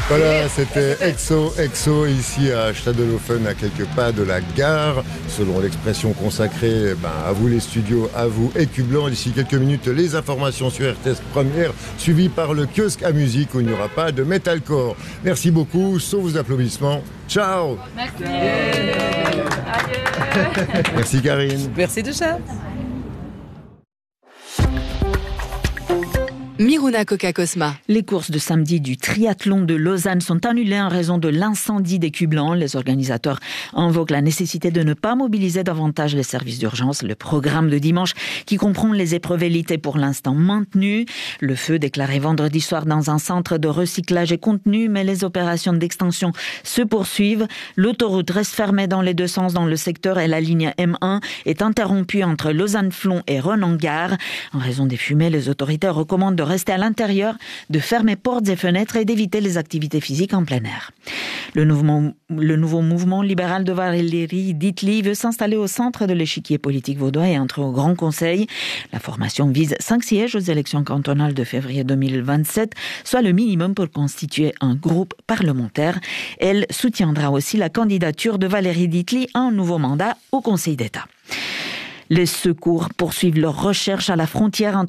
Voilà, c'était EXO ici à Stadelhofen, à quelques pas de la gare. Selon l'expression consacrée, à vous les studios, à vous Écu Blanc. D'ici quelques minutes, les informations sur RTS Première, suivies par le kiosque à musique où il n'y aura pas de metalcore. Merci beaucoup, sauf vos applaudissements. Ciao. Merci. Adieu. Merci Karine. Merci de ça. Miruna Coca-Cosma. Les courses de samedi du triathlon de Lausanne sont annulées en raison de l'incendie d'Écu Blanc. Les organisateurs invoquent la nécessité de ne pas mobiliser davantage les services d'urgence. Le programme de dimanche, qui comprend les épreuves élites, est pour l'instant maintenu. Le feu déclaré vendredi soir dans un centre de recyclage est contenu, mais les opérations d'extension se poursuivent. L'autoroute reste fermée dans les deux sens dans le secteur et la ligne M1 est interrompue entre Lausanne-Flon et Rennes-en-Gare. En raison des fumées, les autorités recommandent de rester à l'intérieur, de fermer portes et fenêtres et d'éviter les activités physiques en plein air. Le nouveau mouvement libéral de Valérie Dietli veut s'installer au centre de l'échiquier politique vaudois et entrer au Grand Conseil. La formation vise 5 sièges aux élections cantonales de février 2027, soit le minimum pour constituer un groupe parlementaire. Elle soutiendra aussi la candidature de Valérie Dietli à un nouveau mandat au Conseil d'État. Les secours poursuivent leurs recherches à la frontière entre